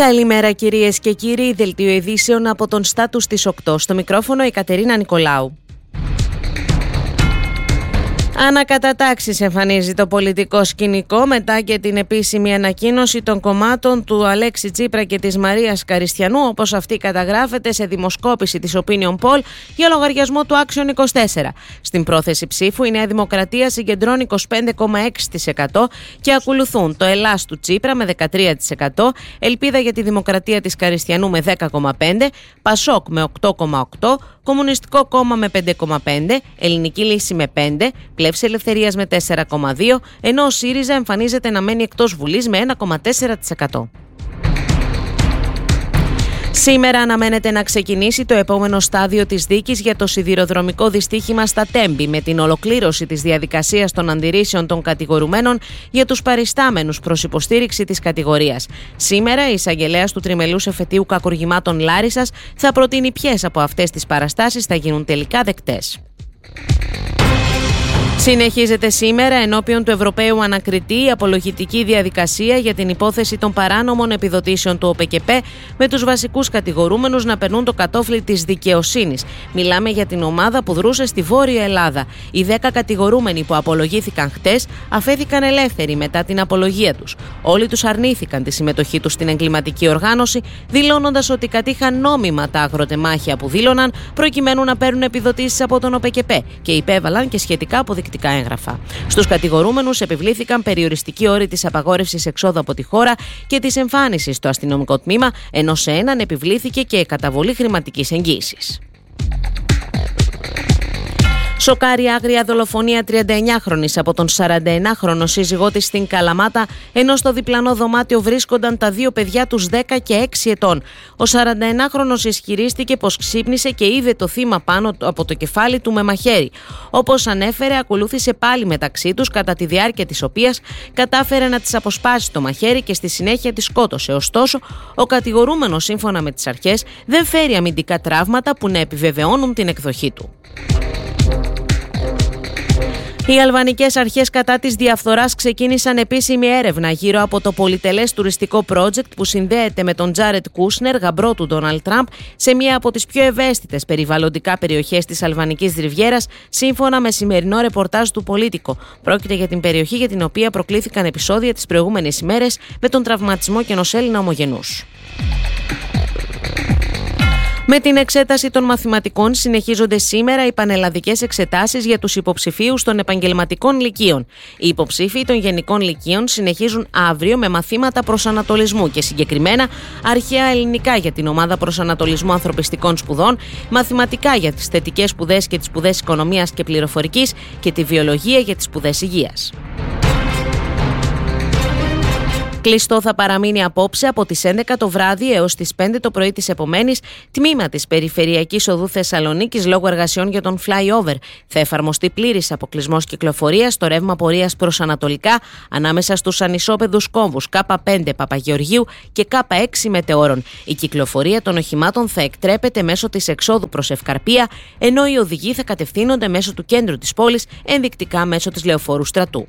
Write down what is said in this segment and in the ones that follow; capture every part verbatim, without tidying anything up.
Καλημέρα κυρίες και κύριοι, δελτίο ειδήσεων από τον Στάτους της οκτώ. Στο μικρόφωνο η Κατερίνα Νικολάου. Ανακατατάξεις εμφανίζει το πολιτικό σκηνικό μετά και την επίσημη ανακοίνωση των κομμάτων του Αλέξη Τσίπρα και της Μαρίας Καριστιανού, όπως αυτή καταγράφεται σε δημοσκόπηση της Opinion Poll για λογαριασμό του Action είκοσι τέσσερα. Στην πρόθεση ψήφου η Νέα Δημοκρατία συγκεντρώνει είκοσι πέντε κόμμα έξι τοις εκατό και ακολουθούν το Ελλάς του Τσίπρα με δεκατρία τοις εκατό, Ελπίδα για τη Δημοκρατία της Καριστιανού με δέκα κόμμα πέντε τοις εκατό, Πασόκ με οκτώ κόμμα οκτώ τοις εκατό, Κομμουνιστικό Κόμμα με πέντε κόμμα πέντε τοις εκατό, Ελληνική Λύση με πέντε τοις εκατό, Πλεύση Ελευθερίας με τέσσερα κόμμα δύο τοις εκατό, ενώ ο ΣΥΡΙΖΑ εμφανίζεται να μένει εκτός Βουλής με ένα κόμμα τέσσερα τοις εκατό. Σήμερα αναμένεται να ξεκινήσει το επόμενο στάδιο της δίκης για το σιδηροδρομικό δυστύχημα στα Τέμπη, με την ολοκλήρωση της διαδικασίας των αντιρρήσεων των κατηγορουμένων για τους παριστάμενους προς υποστήριξη της κατηγορίας. Σήμερα η εισαγγελέας του τριμελούς εφετείου κακουργημάτων Λάρισσας θα προτείνει ποιες από αυτές τις παραστάσεις θα γίνουν τελικά δεκτές. Συνεχίζεται σήμερα ενώπιον του Ευρωπαίου Ανακριτή η απολογητική διαδικασία για την υπόθεση των παράνομων επιδοτήσεων του ΟΠΕΚΕΠΕ, με τους βασικούς κατηγορούμενους να περνούν το κατόφλι της δικαιοσύνης. Μιλάμε για την ομάδα που δρούσε στη Βόρεια Ελλάδα. Οι δέκα κατηγορούμενοι που απολογήθηκαν χτες αφέθηκαν ελεύθεροι μετά την απολογία τους. Όλοι τους αρνήθηκαν τη συμμετοχή τους στην εγκληματική οργάνωση, δηλώνοντας ότι κατήχαν νόμιμα τα αγροτεμάχια που δήλωναν προκειμένου να παίρνουν επιδοτήσεις από τον ΟΠΕΚΕΠΕ και υπέβαλαν και σχετικά αποδεικτικά έγγραφα. Στους κατηγορούμενους επιβλήθηκαν περιοριστικοί όροι της απαγόρευσης εξόδου από τη χώρα και της εμφάνισης στο αστυνομικό τμήμα, ενώ σε έναν επιβλήθηκε και καταβολή χρηματικής εγγύησης. Σοκάρει άγρια δολοφονία τριανταεννιάχρονης από τον σαρανταεννάχρονο σύζυγό της στην Καλαμάτα, ενώ στο διπλανό δωμάτιο βρίσκονταν τα δύο παιδιά τους δέκα και έξι ετών. Ο σαρανταεννάχρονος ισχυρίστηκε πως ξύπνησε και είδε το θύμα πάνω από το κεφάλι του με μαχαίρι. Όπως ανέφερε, ακολούθησε πάλι μεταξύ τους, κατά τη διάρκεια της οποίας κατάφερε να της αποσπάσει το μαχαίρι και στη συνέχεια τη σκότωσε. Ωστόσο, ο κατηγορούμενος, σύμφωνα με τις αρχές, δεν φέρει αμυντικά τραύματα που να επιβεβαιώνουν την εκδοχή του. Οι αλβανικές αρχές κατά της διαφθοράς ξεκίνησαν επίσημη έρευνα γύρω από το πολυτελές τουριστικό project που συνδέεται με τον Τζάρετ Κούσνερ, γαμπρό του Ντόναλντ Τραμπ, σε μία από τις πιο ευαίσθητες περιβαλλοντικά περιοχές της Αλβανικής Ριβιέρας, σύμφωνα με σημερινό ρεπορτάζ του Πολίτικο. Πρόκειται για την περιοχή για την οποία προκλήθηκαν επεισόδια τις προηγούμενες ημέρες με τον τραυματισμό και ενός Έλληνα ομογενούς. Με την εξέταση των μαθηματικών συνεχίζονται σήμερα οι πανελλαδικές εξετάσεις για τους υποψηφίους των επαγγελματικών λυκείων. Οι υποψήφοι των γενικών λυκείων συνεχίζουν αύριο με μαθήματα προσανατολισμού και συγκεκριμένα αρχαία ελληνικά για την ομάδα προσανατολισμού ανθρωπιστικών σπουδών, μαθηματικά για τις θετικές σπουδές και τις σπουδές οικονομίας και πληροφορικής και τη βιολογία για τις σπουδές υγείας. Κλειστό θα παραμείνει απόψε από τις έντεκα το βράδυ έως τις πέντε το πρωί της επομένης τμήμα της Περιφερειακής Οδού Θεσσαλονίκης λόγω εργασιών για τον flyover. Θα εφαρμοστεί πλήρης αποκλεισμός κυκλοφορίας στο ρεύμα πορείας προς ανατολικά ανάμεσα στους ανισόπεδους κόμβους Κ πέντε Παπαγεωργίου και Κ έξι Μετεώρων. Η κυκλοφορία των οχημάτων θα εκτρέπεται μέσω της εξόδου προς Ευκαρπία, ενώ οι οδηγοί θα κατευθύνονται μέσω του κέντρου της πόλης, ενδεικτικά μέσω της Λεωφόρου Στρατού.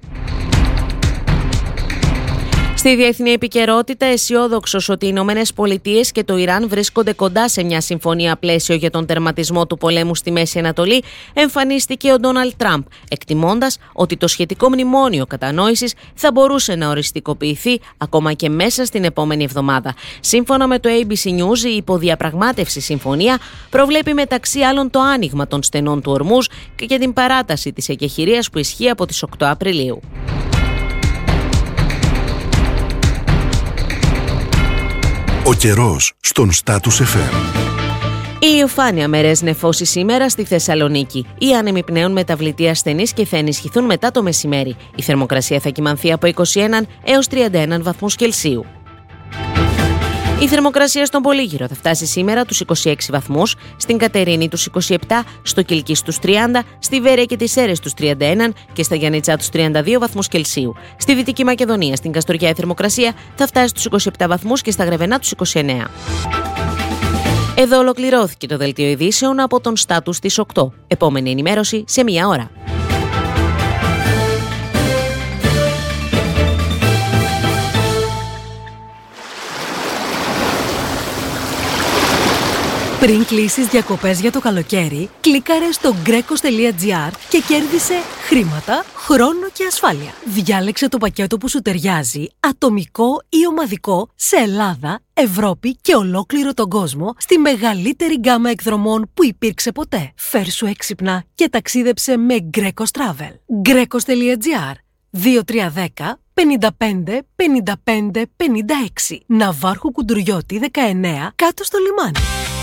Στη διεθνή επικαιρότητα, αισιόδοξος ότι οι Ηνωμένες Πολιτείες και το Ιράν βρίσκονται κοντά σε μια συμφωνία πλαίσιο για τον τερματισμό του πολέμου στη Μέση Ανατολή, εμφανίστηκε ο Ντόναλντ Τραμπ, εκτιμώντας ότι το σχετικό μνημόνιο κατανόησης θα μπορούσε να οριστικοποιηθεί ακόμα και μέσα στην επόμενη εβδομάδα. Σύμφωνα με το έι μπι σι News, η υποδιαπραγμάτευση συμφωνία προβλέπει μεταξύ άλλων το άνοιγμα των στενών του Ορμούζ και την παράταση της εκεχηρίας που ισχύει από τις οκτώ Απριλίου. Ο καιρός στον Status εφ εμ. Ηλιοφάνεια μερές νεφώσεις σήμερα στη Θεσσαλονίκη. Οι άνεμοι πνέουν μεταβλητή ασθενής και θα ενισχυθούν μετά το μεσημέρι. Η θερμοκρασία θα κυμανθεί από είκοσι ένα έως τριάντα ένα βαθμούς Κελσίου. Η θερμοκρασία στον Πολύγυρο θα φτάσει σήμερα τους είκοσι έξι βαθμούς, στην Κατερίνη τους είκοσι επτά, στο Κιλκί τους τριάντα, στη Βέρεια και τις Σέρρες τους τριάντα ένα και στα Γιαννιτσά τους τριάντα δύο βαθμούς Κελσίου. Στη Δυτική Μακεδονία, στην Καστοριά, η θερμοκρασία θα φτάσει στους είκοσι επτά βαθμούς και στα Γρεβενά τους είκοσι εννέα. Εδώ ολοκληρώθηκε το δελτίο ειδήσεων από τον Στάτους της οκτώ. Επόμενη ενημέρωση σε μία ώρα. Πριν κλείσεις διακοπές για το καλοκαίρι, κλίκαρε στο γκρέκος τελεία τζι άρ και κέρδισε χρήματα, χρόνο και ασφάλεια. Διάλεξε το πακέτο που σου ταιριάζει, ατομικό ή ομαδικό, σε Ελλάδα, Ευρώπη και ολόκληρο τον κόσμο, στη μεγαλύτερη γκάμα εκδρομών που υπήρξε ποτέ. Φέρσου έξυπνα και ταξίδεψε με Γκρέκος Travel. γκρέκος τελεία τζι άρ δύο τρία ένα μηδέν πέντε πέντε πενήντα πέντε πενήντα έξι. Ναβάρχου Κουντουριώτη δεκαεννέα, κάτω στο λιμάνι.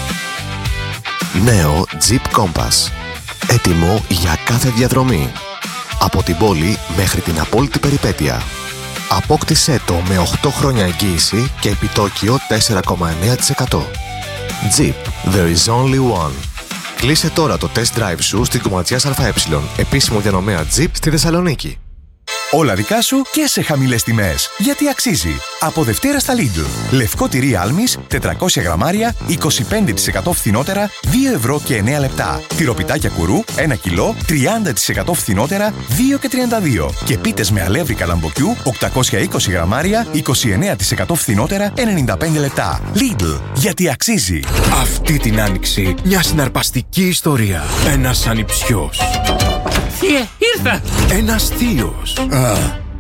Νέο Jeep Compass. Έτοιμο για κάθε διαδρομή. Από την πόλη μέχρι την απόλυτη περιπέτεια. Απόκτησέ το με οκτώ χρόνια εγγύηση και επιτόκιο τέσσερα κόμμα εννέα τοις εκατό. Jeep. There is only one. Κλείσε τώρα το test drive σου στην Κομματιάς ΑΕ, επίσημο διανομέα Jeep στη Θεσσαλονίκη. Όλα δικά σου και σε χαμηλές τιμές. Γιατί αξίζει. Από Δευτέρα στα Lidl. Λευκό τυρί Άλμης, τετρακόσια γραμμάρια, είκοσι πέντε τοις εκατό φθηνότερα, δύο ευρώ και εννέα λεπτά. Τυροπιτάκια κουρού, ένα κιλό, τριάντα τοις εκατό φθηνότερα, δύο και τριάντα δύο. Και πίτες με αλεύρι καλαμποκιού, οκτακόσια είκοσι γραμμάρια, είκοσι εννέα τοις εκατό φθηνότερα, ενενήντα πέντε λεπτά. Lidl. Γιατί αξίζει. Αυτή την άνοιξη, μια συναρπαστική ιστορία. Ένας ανιψιός. Θείε, ήρθα! Ένας θείος. Α,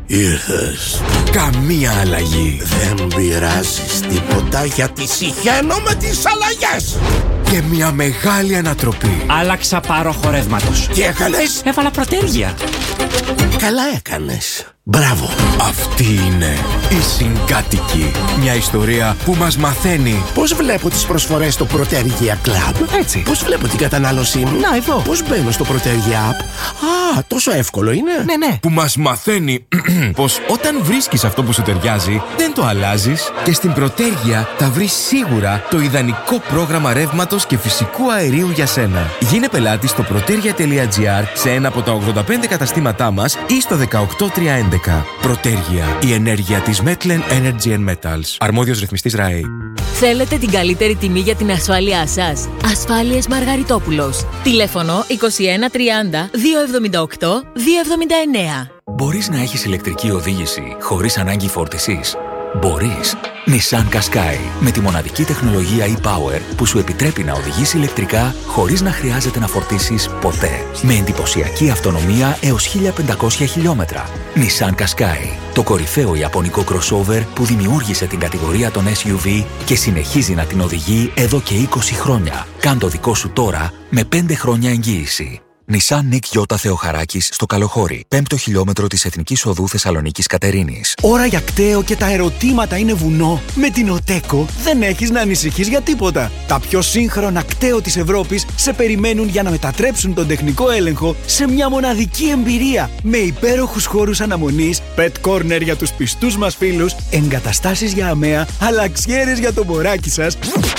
ήρθες. Καμία αλλαγή. Δεν πειράζεις τίποτα γιατί συχαίνω με τις αλλαγές. Και μια μεγάλη ανατροπή. Άλλαξα πάροχο ρεύματος. Τι έκανες? Έβαλα προτέρια. Καλά έκανες. Μπράβο. Αυτή είναι η Συγκάτοικη. Μια ιστορία που μας μαθαίνει πώς βλέπω τις προσφορές στο Protergia Club. Έτσι. Πώς βλέπω την κατανάλωσή μου. Να, εδώ. Πώς μπαίνω στο Protergia App. Α, τόσο εύκολο είναι. Ναι, ναι. Που μας μαθαίνει πως όταν βρίσκεις αυτό που σου ταιριάζει, δεν το αλλάζεις και στην Protergia θα βρεις σίγουρα το ιδανικό πρόγραμμα ρεύματος και φυσικού αερίου για σένα. Γίνε πελάτη στο protergia τελεία τζι άρ σε ένα από τα ογδόντα πέντε καταστήματά μας ή στο δεκαοκτώ τριακόσια έντεκα. Protergia, η ενέργεια της Metlen Energy and Metals. Αρμόδιος ρυθμιστής ΡΑΕ. Θέλετε την καλύτερη τιμή για την ασφάλειά σας? Ασφάλειες Μαργαριτόπουλος. Τηλέφωνο είκοσι ένα τριάντα δύο εβδομήντα οκτώ δύο εβδομήντα εννέα. Μπορείς να έχεις ηλεκτρική οδήγηση χωρίς ανάγκη φόρτισης. Μπορείς. Nissan Qashqai, με τη μοναδική τεχνολογία e-Power που σου επιτρέπει να οδηγείς ηλεκτρικά χωρίς να χρειάζεται να φορτίσεις ποτέ. Με εντυπωσιακή αυτονομία έως χίλια πεντακόσια χιλιόμετρα. Nissan Qashqai, το κορυφαίο ιαπωνικό crossover που δημιούργησε την κατηγορία των ες γιου βι και συνεχίζει να την οδηγεί εδώ και είκοσι χρόνια. Κάν το δικό σου τώρα με πέντε χρόνια εγγύηση. Nissan Nick Γιώτα Θεοχαράκης στο Καλοχώρι, πέμπτο χιλιόμετρο της Εθνικής Οδού Θεσσαλονίκης Κατερίνης. Ώρα για κταίο και τα ερωτήματα είναι βουνό. Με την Οτέκο δεν έχεις να ανησυχείς για τίποτα. Τα πιο σύγχρονα κταίο της Ευρώπης σε περιμένουν για να μετατρέψουν τον τεχνικό έλεγχο σε μια μοναδική εμπειρία. Με υπέροχους χώρους αναμονής, pet corner για τους πιστούς μας φίλους, εγκαταστάσεις για αμαία, αλλαξιέρες για το μωράκι σας.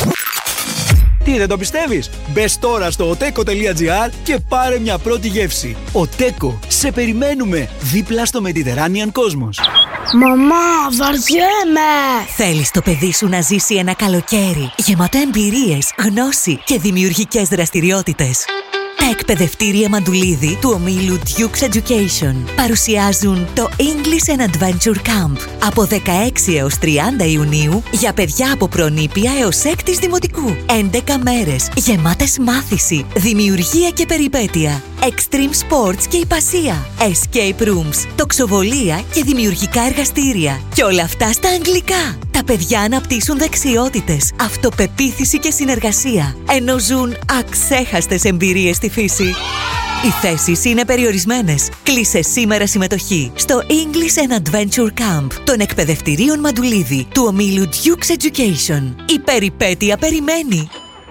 Τι, δεν το πιστεύεις? Μπες τώρα στο οτέκο τελεία τζι άρ και πάρε μια πρώτη γεύση. Οτέκο, σε περιμένουμε δίπλα στο Mediterranean Cosmos. Μαμά, βαριέμαι! Θέλεις το παιδί σου να ζήσει ένα καλοκαίρι γεμάτο εμπειρίες, γνώση και δημιουργικές δραστηριότητες? Τα εκπαιδευτήρια Μαντουλίδη του ομίλου Duke's Education παρουσιάζουν το English and Adventure Camp από δεκαέξι έως τριάντα Ιουνίου για παιδιά από προνήπια έως έκτης δημοτικού. έντεκα μέρες γεμάτες μάθηση, δημιουργία και περιπέτεια, extreme sports και υπασία, escape rooms, τοξοβολία και δημιουργικά εργαστήρια. Και όλα αυτά στα αγγλικά. Τα παιδιά αναπτύσσουν δεξιότητες, αυτοπεποίθηση και συνεργασία, ενώ ζουν αξέχαστες εμπειρίες στη φύση. Οι θέσεις είναι περιορισμένες. Κλείσε σήμερα συμμετοχή στο English and Adventure Camp των εκπαιδευτηρίων Μαντουλίδη του ομίλου Duke's Education. Η περιπέτεια περιμένει.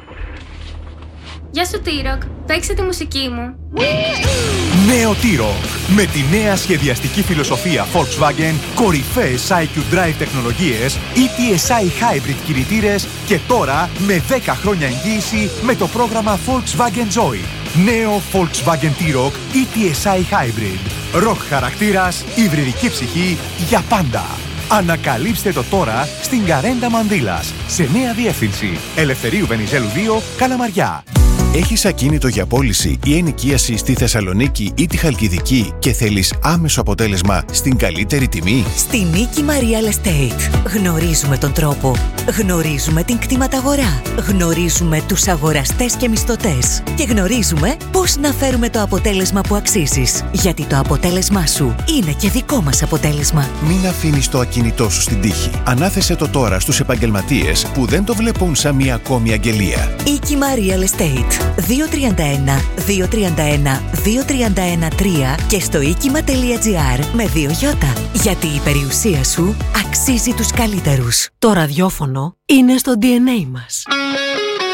Γεια σου T-Rock, παίξε τη μουσική μου. Νέο T-Rock. Με τη νέα σχεδιαστική φιλοσοφία Volkswagen, κορυφαίες άι κιου Drive τεχνολογίες, ι τι ες άι Hybrid κινητήρες και τώρα με δέκα χρόνια εγγύηση με το πρόγραμμα Volkswagen Joy. Νέο Volkswagen T-Rock ι τι ες άι Hybrid. Rock χαρακτήρας, υβριδική ψυχή για πάντα. Ανακαλύψτε το τώρα στην Καρέντα Μανδύλας, σε νέα διεύθυνση. Ελευθερίου Βενιζέλου δύο, Καλαμαριά. Έχεις ακίνητο για πώληση ή ενοικίαση στη Θεσσαλονίκη ή τη Χαλκιδική και θέλεις άμεσο αποτέλεσμα στην καλύτερη τιμή? Στη Οίκημα Real Estate γνωρίζουμε τον τρόπο, γνωρίζουμε την κτηματαγορά, γνωρίζουμε τους αγοραστές και μισθωτές και γνωρίζουμε πώς να φέρουμε το αποτέλεσμα που αξίζεις. Γιατί το αποτέλεσμά σου είναι και δικό μας αποτέλεσμα. Μην αφήνεις το ακίνητό σου στην τύχη. Ανάθεσε το τώρα στους επαγγελματίες που δεν το βλέπουν σαν μια ακόμη αγγελία. Οίκημα Real Estate δύο τρία ένα δύο τρία ένα δύο τρία ένα τρία και στο οίκημα.gr με δύο γιώτα. Γιατί η περιουσία σου αξίζει τους καλύτερους. Το ραδιόφωνο είναι στο ντι εν έι μας.